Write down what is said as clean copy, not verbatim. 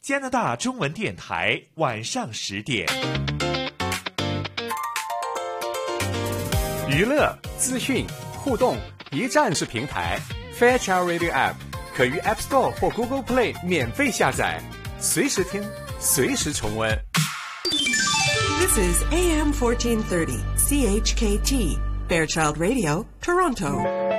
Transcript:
加拿大中文电台晚上10点。 娱乐、资讯、互动一站式平台 Fairchild Radio App 可于 App Store 或 Google Play 免费下载，随时听，随时重温。 This is AM 1430 CHKT Fairchild Radio, Toronto.